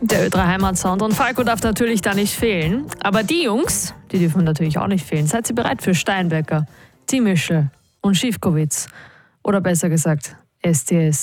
Der Ö3 Heimatsound. Und Falco darf natürlich da nicht fehlen. Aber die Jungs, die dürfen natürlich auch nicht fehlen. Seid ihr bereit für Steinbecker, Timischl und Schiefkowitz? Oder besser gesagt, STS.